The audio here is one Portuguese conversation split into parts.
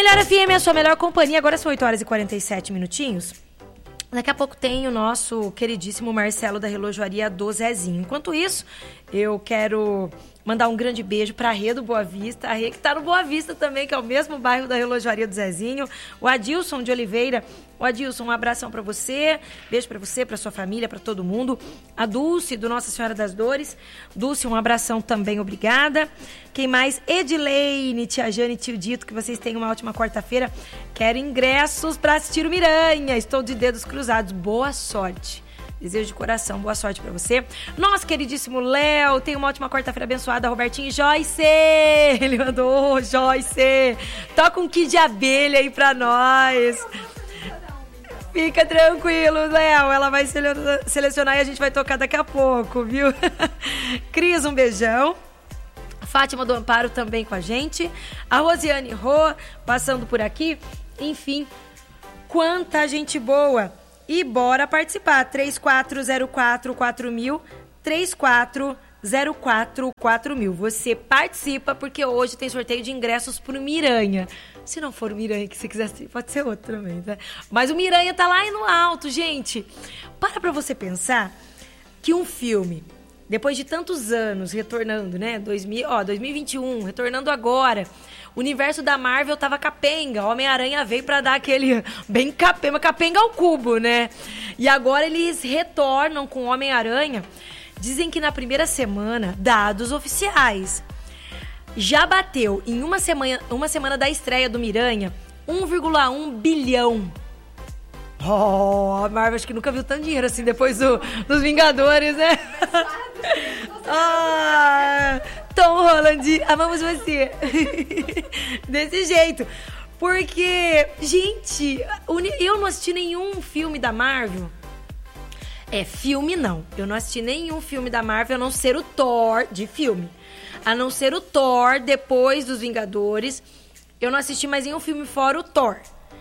Melhor FM é a sua melhor companhia. Agora são 8 horas e 47 minutinhos. Daqui a pouco tem o nosso queridíssimo Marcelo da Relojoaria do Zezinho. Enquanto isso, eu quero mandar um grande beijo pra Rê do Boa Vista. A Rê que tá no Boa Vista também, que é o mesmo bairro da Relojoaria do Zezinho. O Adilson de Oliveira. O Adilson, um abração pra você. Beijo pra você, pra sua família, pra todo mundo. A Dulce, do Nossa Senhora das Dores. Dulce, um abração também, obrigada. Quem mais? Edileine, Tia Jane, Tio Dito, que vocês tenham uma ótima quarta-feira. Quero ingressos pra assistir o Miranha. Estou de dedos cruzados. Boa sorte. Desejo de coração, boa sorte pra você. Nosso queridíssimo Léo, tenha uma ótima quarta-feira abençoada. Robertinho Joyce, ele mandou, Joyce, toca um kit de abelha aí pra nós. Fica tranquilo, Léo, ela vai selecionar e a gente vai tocar daqui a pouco, viu? Cris, um beijão. Fátima do Amparo também com a gente. A Rosiane Rô, passando por aqui. Enfim, quanta gente boa. E bora participar. 34044000, 34044000. Você participa porque hoje tem sorteio de ingressos pro Miranha. Se não for o Miranha que você quiser assistir, pode ser outro também, tá? Mas o Miranha tá lá no alto, gente. Para você pensar que um filme, depois de tantos anos, retornando, né? 2021, retornando agora. O universo da Marvel tava capenga. Homem-Aranha veio pra dar aquele bem capenga, capenga ao cubo, né? E agora eles retornam com Homem-Aranha. Dizem que na primeira semana, dados oficiais, já bateu em uma semana da estreia do Miranha 1,1 bilhão. Oh, a Marvel acho que nunca viu tanto dinheiro assim depois dos Vingadores, né? Tom Holland, amamos você. Desse jeito. Porque, gente, eu não assisti nenhum filme da Marvel. Filme não. Eu não assisti nenhum filme da Marvel, a não ser o Thor, de filme. A não ser o Thor, depois dos Vingadores. Eu não assisti mais nenhum filme fora o Thor.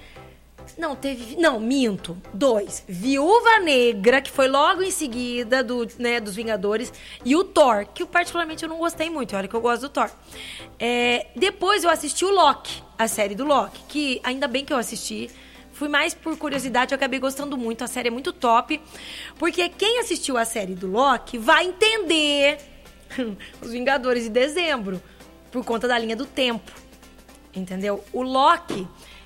Não, minto. 2. Viúva Negra, que foi logo em seguida dos Vingadores. E o Thor, que particularmente eu não gostei muito. Olha que eu gosto do Thor. Depois eu assisti o Loki, a série do Loki. Que ainda bem que eu assisti. Fui mais por curiosidade, eu acabei gostando muito. A série é muito top. Porque quem assistiu a série do Loki vai entender os Vingadores de dezembro. Por conta da linha do tempo. Entendeu? O Loki...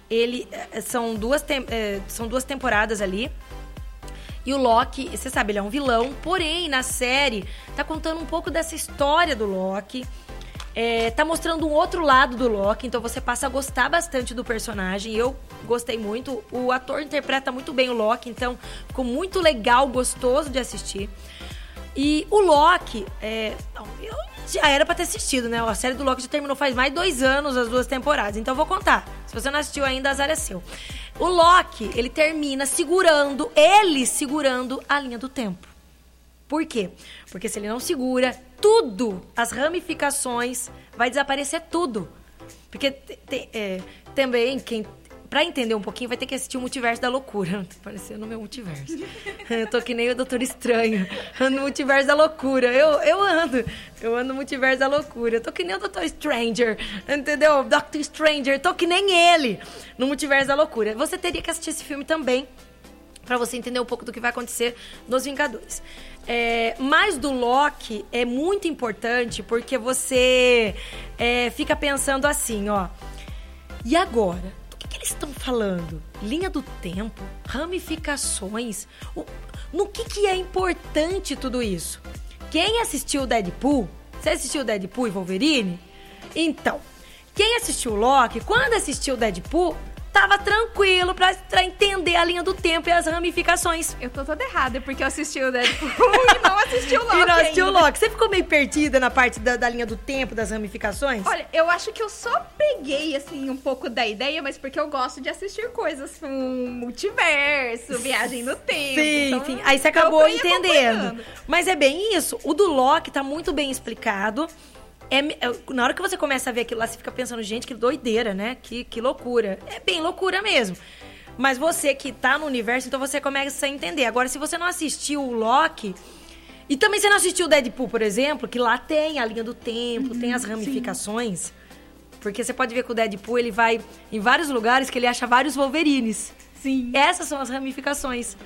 são duas temporadas ali. E o Loki, você sabe, ele é um vilão. Porém, na série, tá contando um pouco dessa história do Loki. Tá mostrando um outro lado do Loki. Então você passa a gostar bastante do personagem. Eu gostei muito. O ator interpreta muito bem o Loki. Então ficou muito legal, gostoso de assistir. E o Loki, já era pra ter assistido, né? A série do Loki já terminou faz mais de 2 anos, as 2 temporadas. Então eu vou contar. Se você não assistiu ainda, azar é seu. O Loki, ele termina segurando a linha do tempo. Por quê? Porque se ele não segura, tudo, as ramificações, vai desaparecer tudo. Porque também, pra entender um pouquinho, vai ter que assistir o Multiverso da Loucura. Tá parecendo o meu multiverso. Eu tô que nem o Doutor Estranho. Ando no Multiverso da Loucura. Eu ando no Multiverso da Loucura. Eu tô que nem o Doutor Stranger. Entendeu? Doctor Stranger. Tô que nem ele no Multiverso da Loucura. Você teria que assistir esse filme também pra você entender um pouco do que vai acontecer nos Vingadores. Mas do Loki é muito importante porque você fica pensando assim, ó. E agora? Que eles estão falando? Linha do tempo? Ramificações? No que é importante tudo isso? Quem assistiu o Deadpool? Você assistiu o Deadpool e Wolverine? Então, quem assistiu o Loki, quando assistiu o Deadpool, tava tranquilo pra entender a linha do tempo e as ramificações. Eu tô toda errada, porque eu assisti o Deadpool e não assisti o Loki. E não assistiu o Loki. Você ficou meio perdida na parte da linha do tempo, das ramificações? Olha, eu acho que eu só peguei, assim, um pouco da ideia, mas porque eu gosto de assistir coisas com multiverso, viagem no tempo. Sim, então, sim. Aí você acabou entendendo. Mas é bem isso. O do Loki tá muito bem explicado. Na hora que você começa a ver aquilo lá, você fica pensando, gente, que doideira, né? Que loucura. É bem loucura mesmo. Mas você que tá no universo, então você começa a entender. Agora, se você não assistiu o Loki... E também você não assistiu o Deadpool, por exemplo, que lá tem a linha do tempo, tem as ramificações. Sim. Porque você pode ver que o Deadpool, ele vai em vários lugares que ele acha vários Wolverines. Sim. Essas são as ramificações.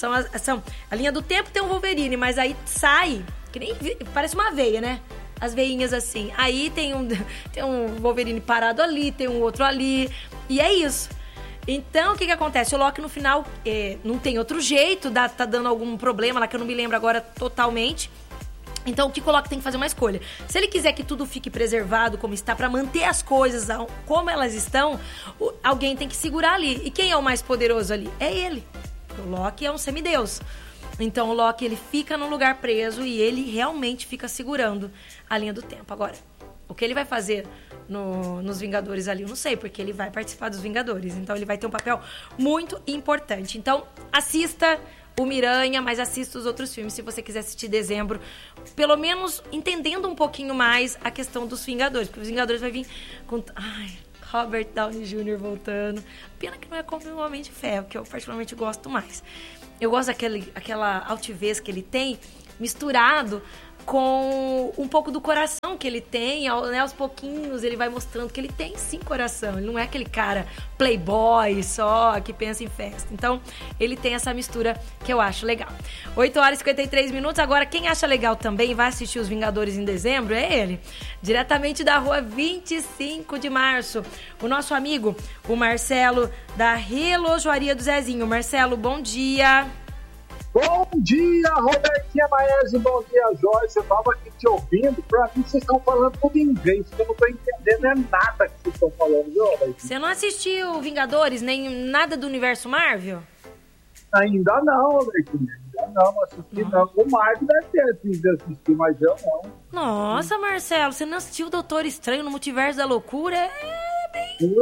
A linha do tempo tem um Wolverine, mas aí sai, que nem parece uma veia, né? As veinhas assim. Aí tem um Wolverine parado ali, tem um outro ali. E é isso. Então, o que acontece? O Loki, no final, não tem outro jeito, tá dando algum problema lá, que eu não me lembro agora totalmente. Então, o que o Loki tem que fazer uma escolha. Se ele quiser que tudo fique preservado como está, pra manter as coisas como elas estão, alguém tem que segurar ali. E quem é o mais poderoso ali? É ele. O Loki é um semideus. Então, o Loki, ele fica num lugar preso e ele realmente fica segurando a linha do tempo. Agora, o que ele vai fazer nos Vingadores ali, eu não sei, porque ele vai participar dos Vingadores. Então, ele vai ter um papel muito importante. Então, assista o Miranha, mas assista os outros filmes se você quiser assistir dezembro. Pelo menos entendendo um pouquinho mais a questão dos Vingadores. Porque os Vingadores vai vir com... Robert Downey Jr. voltando. Pena que não é como o Homem de Ferro, que eu particularmente gosto mais. Eu gosto daquela altivez que ele tem, misturado com um pouco do coração que ele tem, né? Aos pouquinhos ele vai mostrando que ele tem sim coração. Ele não é aquele cara playboy só, que pensa em festa. Então, ele tem essa mistura que eu acho legal. 8h53. Agora, quem acha legal também vai assistir Os Vingadores em dezembro é ele. Diretamente da rua 25 de março. O nosso amigo, o Marcelo, da Relojoaria do Zezinho. Marcelo, bom dia. Bom dia, Robertinha Maese, bom dia, Joyce. Eu estava aqui te ouvindo, pra mim vocês estão falando tudo em inglês, eu não estou entendendo nada que vocês estão falando, viu, Robertinha? Você não assistiu Vingadores, nem nada do universo Marvel? Ainda não, Robertinha, ainda não assisti não. O Marvel deve ter assistido, mas eu não. Nossa, Marcelo, você não assistiu o Doutor Estranho no Multiverso da Loucura? É bem...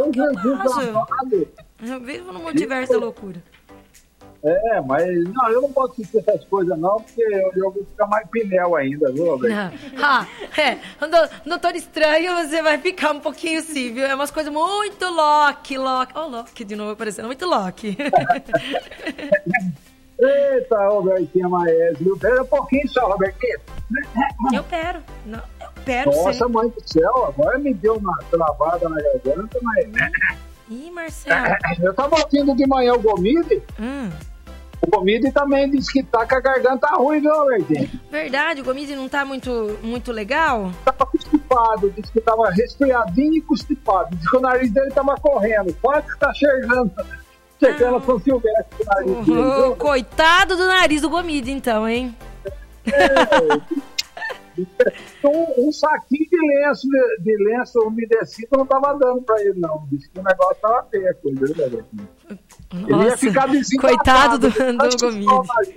Eu vivo no Multiverso da Loucura. Mas não, eu não posso assistir essas coisas não, porque eu vou ficar mais pneu ainda, viu, Roberto? No Doutor Estranho você vai ficar um pouquinho sim, viu? É umas coisas muito Loki. Loki de novo aparecendo, muito Loki. Eita, Robertinha Maese, espera um pouquinho só, Robertinha. Eu quero. Nossa, sim. Mãe do céu, agora me deu uma travada na garganta, mas... Ih, Marcelo. Eu tava ouvindo de manhã o Gomide. O Gomide também disse que tá com a garganta ruim, viu, Robertinho? Verdade, o Gomide não tá muito legal? Tava constipado, disse que tava resfriadinho e constipado. Disse que o nariz dele tava correndo, quase que tá chegando a São Silvestre o nariz dele. Coitado do nariz do Gomide, então, hein? Um saquinho de lenço umedecido não tava dando pra ele, não. Disse que o negócio tava feio, coisa, né? Ele ia ficar coitado do Gomide.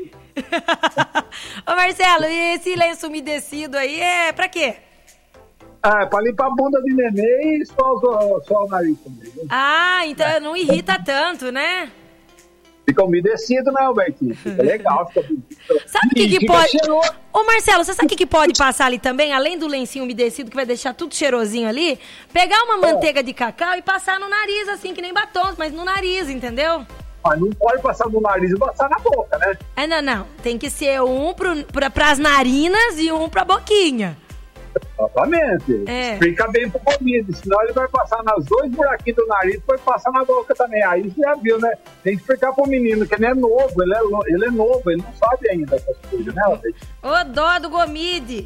Ô, Marcelo, e esse lenço umedecido aí é pra quê? Pra limpar a bunda de neném e só o nariz também. Então não irrita tanto, né? Fica umedecido, né, Albertinho? Fica legal, fica bonito. Sabe o que pode... Ô, Marcelo, você sabe o que pode passar ali também? Além do lencinho umedecido, que vai deixar tudo cheirosinho ali? Pegar uma manteiga de cacau e passar no nariz, assim, que nem batom, mas no nariz, entendeu? Mas não pode passar no nariz e passar na boca, né? Não. Tem que ser um pras narinas e um pra boquinha. Exatamente. Explica bem pro Gomide, senão ele vai passar nos dois buraquinhos do nariz e depois passar na boca também. Aí você já viu, né? Tem que explicar pro menino que ele é novo, ele é novo, ele não sabe ainda essas coisas, né? Ô, dó do Gomide!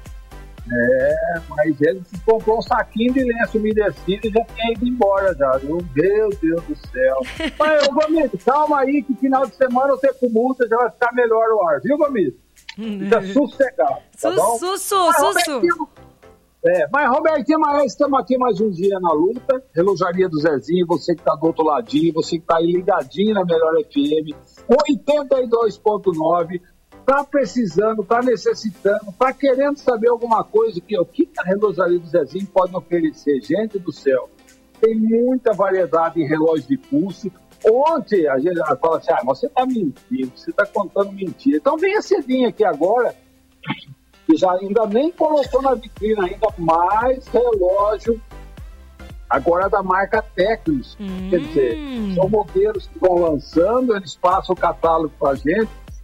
Mas ele comprou um saquinho de lenço umedecido e já tinha ido embora já, viu? Meu Deus do céu. Mas, ô, Gomide, calma aí que final de semana você com multa já vai ficar melhor o ar, viu, Gomide? Fica sossegado, tá bom? Mas Robertinho, estamos aqui mais um dia na luta. Relojaria do Zezinho, você que tá do outro ladinho, você que tá aí ligadinho na Melhor FM 82.9, tá precisando, tá necessitando, tá querendo saber alguma coisa, o que a Relojaria do Zezinho pode oferecer. Gente do céu, tem muita variedade em relógio de pulso. Ontem a gente fala assim, você tá mentindo, você tá contando mentira. Então venha cedinho aqui agora, que já ainda nem colocou na vitrine ainda mais relógio, agora da marca Tecnos. Quer dizer, são modelos que vão lançando, eles passam o catálogo pra gente,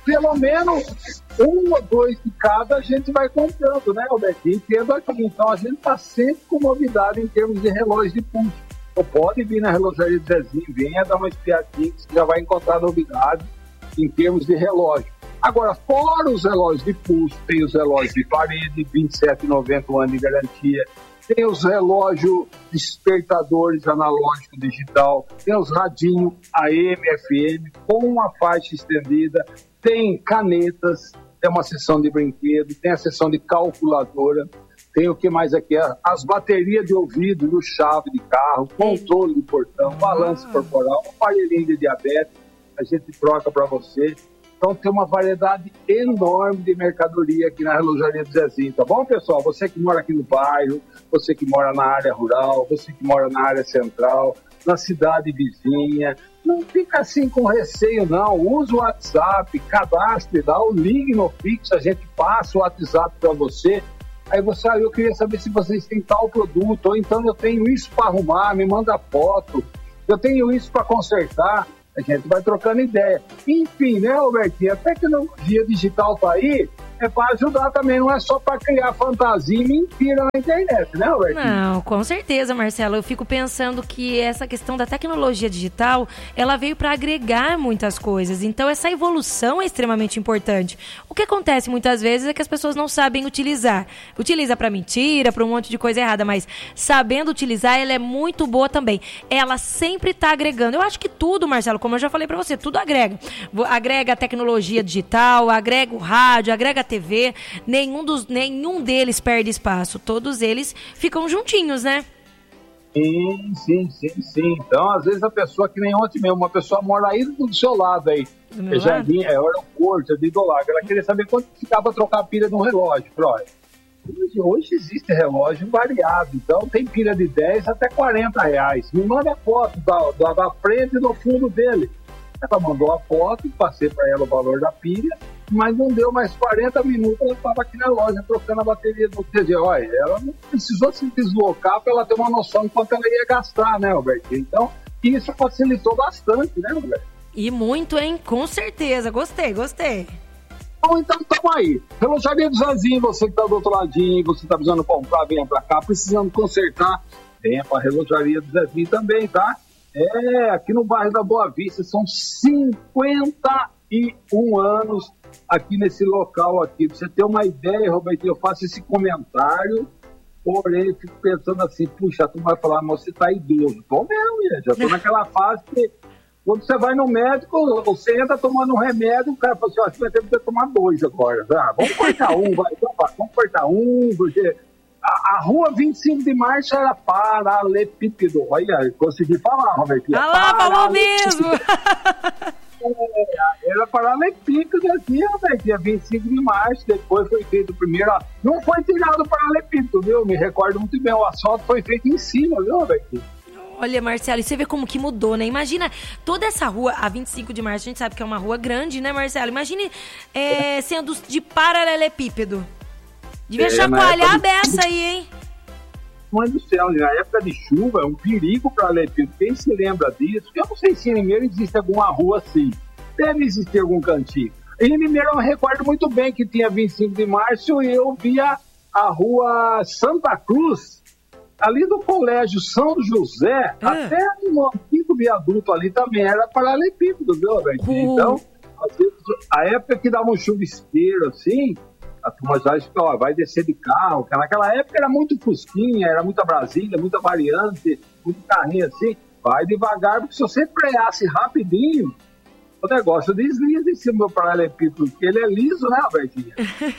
pelo menos 1 ou 2 de cada a gente vai comprando, né, Albertinho? Entendo aqui. Então a gente está sempre com novidade em termos de relógio de pulso. Então pode vir na relojaria do Zezinho, venha dar uma espiadinha que você já vai encontrar novidade em termos de relógio. Agora, fora os relógios de pulso, tem os relógios de parede, 27,90 um ano de garantia, tem os relógios despertadores analógico digital, tem os radinhos AM, FM com a faixa estendida, tem canetas, tem uma seção de brinquedo, tem a seção de calculadora, tem o que mais aqui? As baterias de ouvido no chave de carro, controle de portão, balanço corporal, um aparelhinho de diabetes, a gente troca para você. Então tem uma variedade enorme de mercadoria aqui na relojaria do Zezinho, tá bom, pessoal? Você que mora aqui no bairro, você que mora na área rural, você que mora na área central, na cidade vizinha, não fica assim com receio, não. Usa o WhatsApp, cadastre, dá o link no fixo, a gente passa o WhatsApp para você. Aí você, eu queria saber se vocês têm tal produto, ou então eu tenho isso para arrumar, me manda foto, eu tenho isso para consertar. A gente vai trocando ideia. Enfim, né, Albertinho? A tecnologia digital tá aí, é para ajudar também, não é só para criar fantasia e mentira na internet, né, Albertinho? Não, com certeza, Marcelo. Eu fico pensando que essa questão da tecnologia digital, ela veio para agregar muitas coisas. Então, essa evolução é extremamente importante. O que acontece muitas vezes é que as pessoas não sabem utilizar. Utiliza para mentira, para um monte de coisa errada, mas sabendo utilizar, ela é muito boa também. Ela sempre está agregando. Eu acho que tudo, Marcelo, como eu já falei para você, tudo agrega. Agrega a tecnologia digital, agrega o rádio, agrega a TV, nenhum deles perde espaço, todos eles ficam juntinhos, né? Sim. Então, às vezes a pessoa, que nem ontem mesmo, uma pessoa mora aí do seu lado aí, Jardim, aeroporto, de Idolago, ela queria saber quanto ficava para trocar a pilha de um relógio. Olha, hoje existe relógio variado, então tem pilha de 10 até 40 reais. Me manda a foto da frente e do fundo dele. Ela mandou a foto, passei para ela o valor da pilha, mas não deu mais 40 minutos, ela estava aqui na loja trocando a bateria. Quer dizer, olha, ela não precisou se deslocar para ela ter uma noção de quanto ela ia gastar, né, Alberto? Então, isso facilitou bastante, né, Alberto? E muito, hein? Com certeza. Gostei. Bom, então estamos aí. Relojaria do Zezinho, você que está do outro ladinho, você está precisando comprar, venha para cá. Precisando consertar, venha para a Relojaria do Zezinho também, tá? Aqui no bairro da Boa Vista, são 51 anos aqui nesse local aqui. Pra você ter uma ideia, Roberto, eu faço esse comentário, porém eu fico pensando assim, puxa, tu vai falar, mas você tá idoso. Tô mesmo, já tô naquela fase que quando você vai no médico, você entra tomando um remédio, o cara fala assim, ó, você vai ter que tomar 2 agora. Vamos cortar um, vamos cortar um, porque a rua 25 de março era paralelepípedo. Olha, consegui falar, Roberto. Ah lá, falou mesmo! Era paralelepípedo aqui, Roberto, dia 25 de março, depois foi feito o primeiro. Não foi tirado o paralelepípedo, viu? Me recordo muito bem, o asfalto foi feito em cima, viu, Roberto? Olha, Marcelo, e você vê como que mudou, né? Imagina toda essa rua, a 25 de março, a gente sabe que é uma rua grande, né, Marcelo? Imagine sendo de paralelepípedo. Devia chacoalhar a beça aí, hein? Mãe do céu, na época de chuva é um perigo para paralelepípedo. Quem se lembra disso? Eu não sei se em Limeira existe alguma rua assim. Deve existir algum cantinho. Em Limeira eu me recordo muito bem que tinha 25 de março e eu via a rua Santa Cruz, ali do Colégio São José, até no antigo viaduto ali também era paralelepípedo, viu, Roberto? Então, às vezes, a época que dava um chuvisqueiro assim, a turma já ó, vai descer de carro, que naquela época era muito Fusquinha, era muita Brasília, muita variante, muito carrinho assim, vai devagar, porque se você freasse rapidinho, o negócio desliza em cima do paralelepípedo, porque ele é liso, né, Albertinha?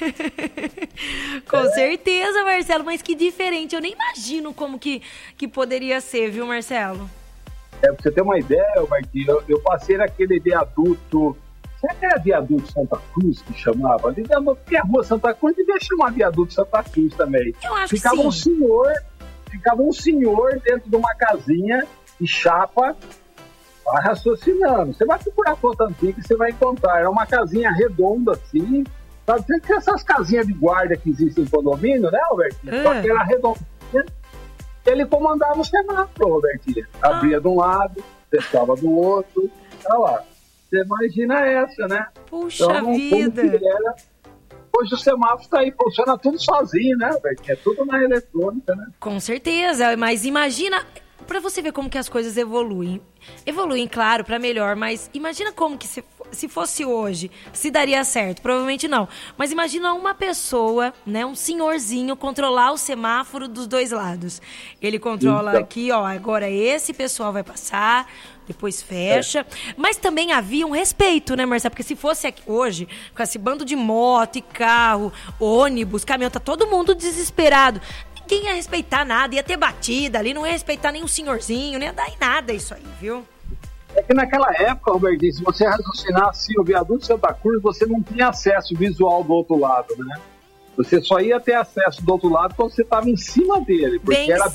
Com certeza, Marcelo, mas que diferente, eu nem imagino como que poderia ser, viu, Marcelo? Pra você ter uma ideia, Albertinha, eu passei naquele viaduto. Será que era viaduto Santa Cruz que chamava? Porque a rua Santa Cruz devia chamar viaduto Santa Cruz também. Eu acho ficava que sim. Ficava um senhor dentro de uma casinha de chapa, vai raciocinando. Você vai procurar a foto antiga e você vai encontrar. Era uma casinha redonda assim. Sabe que essas casinhas de guarda que existem em condomínio, né, Robertinho? Só que era redondinha. Ele comandava o semáforo, Robertinho. Abria de um lado, fechava do outro. Olha lá. Você imagina essa, né? Puxa então, vida! Hoje o semáforo está aí, funciona tudo sozinho, né, velho? É tudo na eletrônica, né? Com certeza, mas imagina... Pra você ver como que as coisas evoluem. Evoluem, claro, pra melhor, mas imagina como que se fosse hoje, se daria certo. Provavelmente não. Mas imagina uma pessoa, né, um senhorzinho, controlar o semáforo dos dois lados. Ele controla aqui, ó, agora esse pessoal vai passar, depois fecha. Mas também havia um respeito, né, Marcelo? Porque se fosse aqui hoje, com esse bando de moto e carro, ônibus, caminhão, tá todo mundo desesperado. Ninguém ia respeitar nada, ia ter batida ali, não ia respeitar nenhum senhorzinho, não ia dar em nada isso aí, viu? É que naquela época, Robertinho, se você raciocinar assim, o viaduto Santa Cruz, você não tinha acesso visual do outro lado, né? Você só ia ter acesso do outro lado quando você estava em cima dele, porque era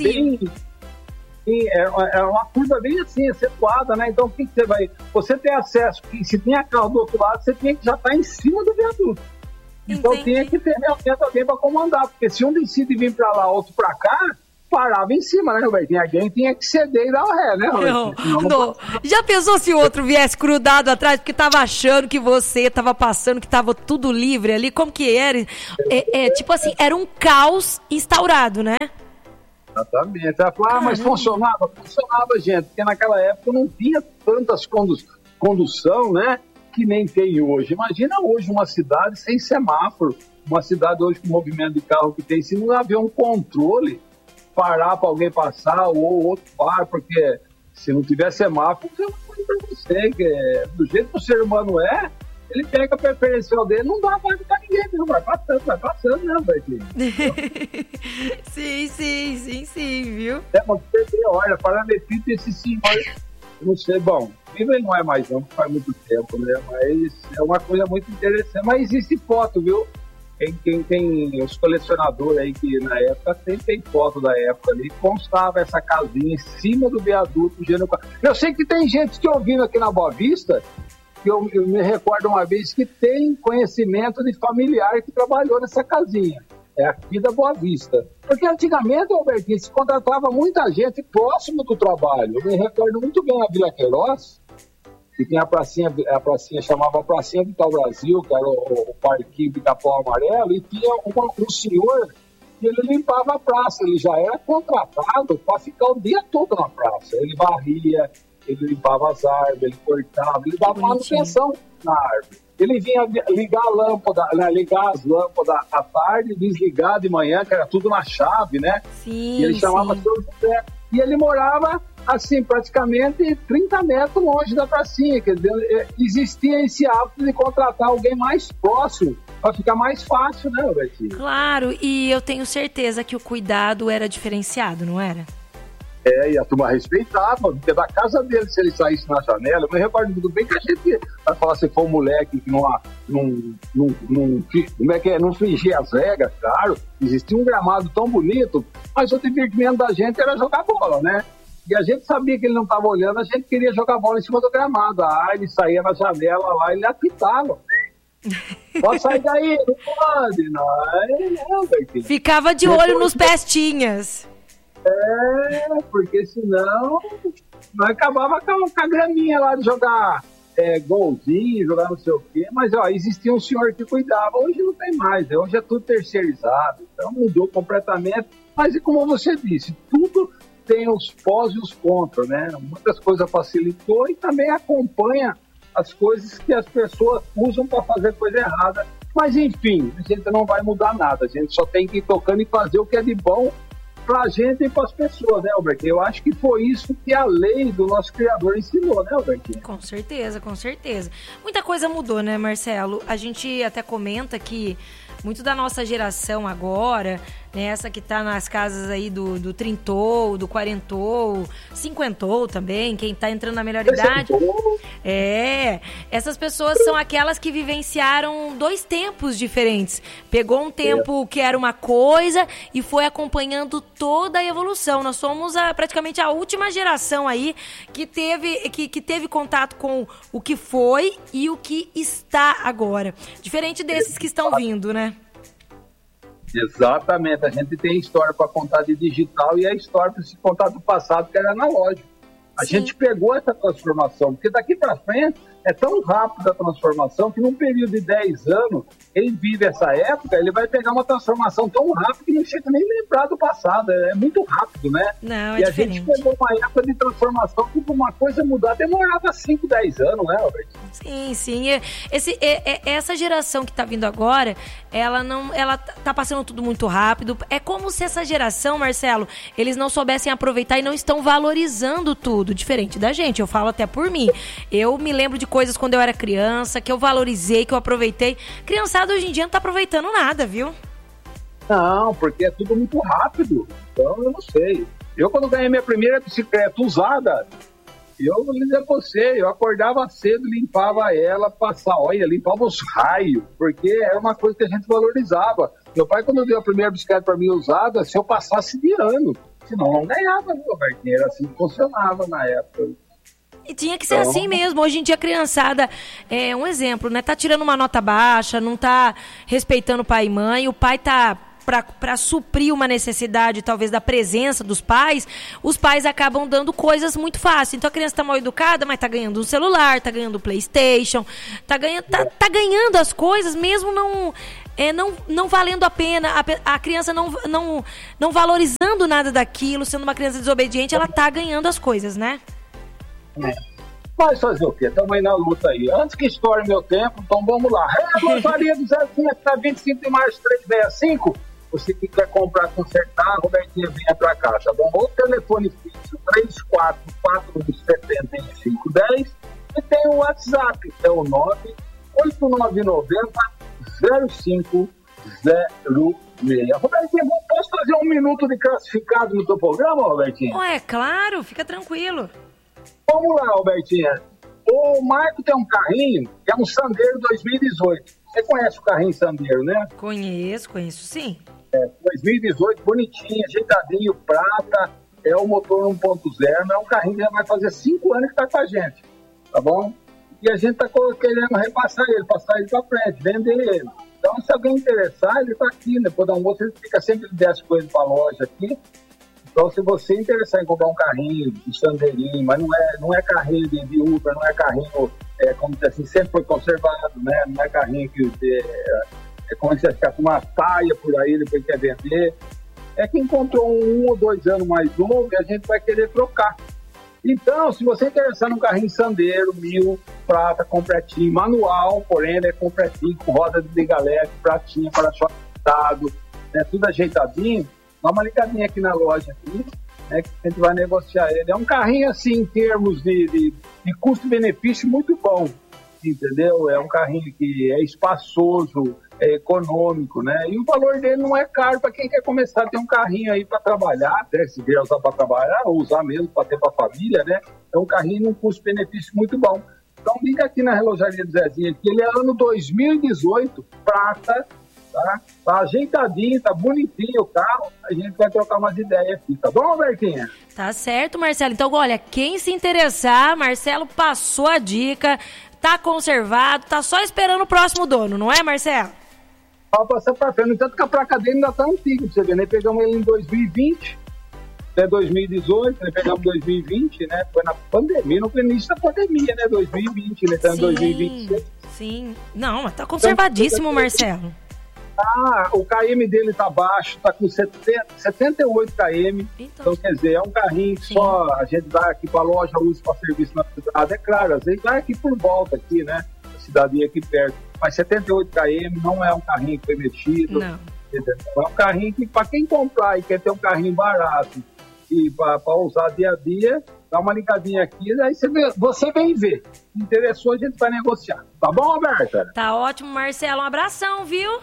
era uma curva bem assim, acentuada, né? Então, o que você vai... Você ter acesso, se tinha carro do outro lado, você tinha que já estar em cima do viaduto. Então tinha que ter realmente alguém para comandar, porque se um decide vir para lá, outro para cá, parava em cima, né, Robertinho? Alguém tinha que ceder e dar o ré, né, Robertinho? Não. Já pensou se o outro viesse grudado atrás, porque tava achando que você tava passando, que tava tudo livre ali? Como que era? Tipo assim, era um caos instaurado, né? Exatamente. Ela falou, mas funcionava? Funcionava, gente, porque naquela época não tinha tantas condução, né? Que nem tem hoje. Imagina hoje uma cidade sem semáforo, uma cidade hoje com o movimento de carro que tem, se não haver um controle, parar para alguém passar ou outro par, porque se não tiver semáforo, eu não coisa para você, que do jeito que o ser humano ele pega a preferencial dele, não dá mais para ninguém, não vai passando, né, velho? Sim, viu? Mas você olha, paralelepípedo esse senhor, não sei, bom, ele não é mais não, faz muito tempo, né? Mas é uma coisa muito interessante. Mas existe foto, viu? Quem tem os colecionadores aí que na época sempre tem foto da época ali, constava essa casinha em cima do viaduto. Eu sei que tem gente que ouvindo aqui na Boa Vista, que eu me recordo uma vez que tem conhecimento de familiar que trabalhou nessa casinha. É aqui da Boa Vista. Porque antigamente, Albertinho, se contratava muita gente próximo do trabalho. Eu me recordo muito bem a Vila Queiroz, que tinha a pracinha chamava Pracinha Vital Brasil, que era o parquinho de Capão Amarelo, e tinha um senhor que ele limpava a praça. Ele já era contratado para ficar o dia todo na praça. Ele varria, ele limpava as árvores, ele cortava, ele dava manutenção na árvore. Ele vinha ligar a lâmpada, né, ligar as lâmpadas à tarde, desligar de manhã, que era tudo na chave, né? Sim, e ele chamava Seu José. E ele morava, assim, praticamente 30 metros longe da pracinha. Quer dizer, existia esse hábito de contratar alguém mais próximo, para ficar mais fácil, né, Robertinho? Claro, e eu tenho certeza que o cuidado era diferenciado, não era? E a turma respeitava, porque da casa dele, se ele saísse na janela, eu me recordo muito bem que a gente vai falar se for um moleque que não fingia as regras, claro, existia um gramado tão bonito, mas o divertimento da gente era jogar bola, né? E a gente sabia que ele não estava olhando, a gente queria jogar bola em cima do gramado. Ele saía na janela lá, ele apitava. Pode sair daí, não pode. Não, ficava de olho nos pestinhas. Porque senão nós acabava com a graminha lá de jogar golzinho, jogar não sei o quê, mas existia um senhor que cuidava, hoje não tem mais, hoje é tudo terceirizado, então mudou completamente, mas e como você disse, tudo tem os pós e os contras, né? Muitas coisas facilitou e também acompanha as coisas que as pessoas usam para fazer coisa errada, mas enfim, a gente não vai mudar nada, a gente só tem que ir tocando e fazer o que é de bom para a gente e para as pessoas, né, Alberto? Eu acho que foi isso que a lei do nosso Criador ensinou, né, Alberto? Com certeza. Muita coisa mudou, né, Marcelo? A gente até comenta que muito da nossa geração agora, né, essa que tá nas casas aí do trintou, do quarentou, cinquentou também, quem tá entrando na melhor idade. Essas pessoas são aquelas que vivenciaram dois tempos diferentes. Pegou um tempo que era uma coisa e foi acompanhando toda a evolução. Nós somos praticamente a última geração aí que teve contato com o que foi e o que está agora. Diferente desses que estão vindo, né? Exatamente, a gente tem história para contar de digital e a história para se contar do passado, que era analógico. A gente pegou essa transformação, porque daqui para frente É tão rápida a transformação que num período de 10 anos, ele vive essa época, ele vai pegar uma transformação tão rápida que não chega nem lembrar do passado. É muito rápido, né? Não, é e diferente. A gente pegou uma época de transformação que uma coisa mudar demorava 5, 10 anos, né, Roberto? Sim. Essa geração que tá vindo agora, ela tá passando tudo muito rápido. É como se essa geração, Marcelo, eles não soubessem aproveitar e não estão valorizando tudo, diferente da gente. Eu falo até por mim. Eu me lembro de coisas quando eu era criança, que eu valorizei, que eu aproveitei. Criançada hoje em dia não tá aproveitando nada, viu? Não, porque é tudo muito rápido. Então, eu não sei. Eu, quando ganhei minha primeira bicicleta usada, eu vou dizer pra você, eu acordava cedo, limpava ela, limpava os raios, porque era uma coisa que a gente valorizava. Meu pai, quando deu a primeira bicicleta pra mim usada, se eu passasse de ano, senão não ganhava, Robertinho. Era assim que funcionava na época. E tinha que ser assim mesmo. Hoje em dia a criançada, um exemplo, né? Tá tirando uma nota baixa, não tá respeitando pai e mãe, o pai tá... Para suprir uma necessidade, talvez, da presença dos pais, os pais acabam dando coisas muito fáceis. Então a criança tá mal educada, mas tá ganhando um celular, tá ganhando um PlayStation, tá ganhando as coisas, mesmo não valendo a pena, a criança não valorizando nada daquilo, sendo uma criança desobediente, ela tá ganhando as coisas, né? Mas fazer o quê? Estamos aí na luta aí. Antes que estoure meu tempo, então vamos lá. Rosaria do Zezinho, que tá 25 de março, 365. Você que quer comprar, consertar, Robertinha, venha pra cá, tá bom? O telefone fixo, 34417510. E tem o WhatsApp, é o 98990-0506. Robertinha, posso fazer 1 minuto de classificado no teu programa, Robertinha? É claro, fica tranquilo. Vamos lá, Robertinha. O Marco tem um carrinho, que é um Sandero 2018. Você conhece o carrinho Sandero, né? Conheço sim. 2018, bonitinho, ajeitadinho, prata, é o motor 1.0, é um carrinho que já vai fazer 5 anos que tá com a gente, tá bom? E a gente tá querendo passar ele pra frente, vender ele. Então, se alguém interessar, ele tá aqui, depois do almoço, ele fica sempre 10 coisas pra loja aqui. Então, se você interessar em comprar um carrinho, um Sanderinho, mas não é carrinho de Uber, não é carrinho, como dizer assim, sempre foi conservado, né? Não é carrinho que como se ficar com uma taia por aí, depois quer vender. É que encontrou 1 ou 2 anos mais novo e a gente vai querer trocar. Então, se você interessar num carrinho Sandero, 1000, prata, completinho, manual, porém ele é completinho, com roda de galera, pratinha, para-choque, tudo ajeitadinho, dá uma ligadinha aqui na loja, aqui, né, que a gente vai negociar ele. É um carrinho, assim, em termos de custo-benefício, muito bom, entendeu? É um carrinho que é espaçoso, é econômico, né? E o valor dele não é caro para quem quer começar a ter um carrinho aí para trabalhar, até se vier usar para trabalhar, ou usar mesmo para ter para a família, né? É um carrinho num custo-benefício muito bom. Então liga aqui na relojaria do Zezinho, que ele é ano 2018, prata, tá ajeitadinho, tá bonitinho o carro, a gente vai trocar umas ideias aqui, tá bom, Robertinha? Tá certo, Marcelo. Então, olha, quem se interessar, Marcelo passou a dica, tá conservado, tá só esperando o próximo dono, não é, Marcelo? Vai passar pra frente, no entanto que a placa dele ainda tá antiga, você vê, né? Pegamos ele em 2020, até 2018, né? Pegamos 2020, né? Foi na pandemia, no início da pandemia, né? 2020, né? Tá em 2026. Sim, não, mas tá conservadíssimo, Marcelo. O KM dele tá baixo, tá com 78 km, então quer dizer, é um carrinho que só a gente dá aqui pra loja, usa pra serviço na cidade, é claro, às vezes vai aqui por volta, aqui, né, a cidade aqui perto, mas 78 km não é um carrinho que foi mexido, não. É um carrinho que pra quem comprar e quer ter um carrinho barato e pra usar dia a dia, dá uma ligadinha aqui, aí você vem ver, se interessou a gente vai negociar, tá bom, Roberta? Tá ótimo, Marcelo, um abração, viu?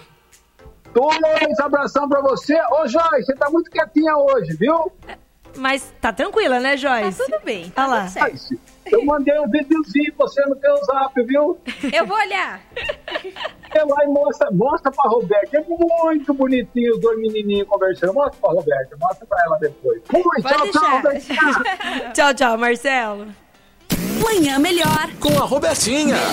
2 abração pra você. Ô, Joyce, você tá muito quietinha hoje, viu? Mas tá tranquila, né, Joyce? Tá tudo bem, tá lá. Certo. Eu mandei um videozinho pra você no teu zap, viu? Eu vou olhar. Vai lá e mostra pra Roberta. É muito bonitinho os 2 menininhos conversando. Mostra pra Roberta, mostra pra ela depois. Tchau, Robertinha. Tchau, Marcelo. Manhã Melhor com a Robertinha.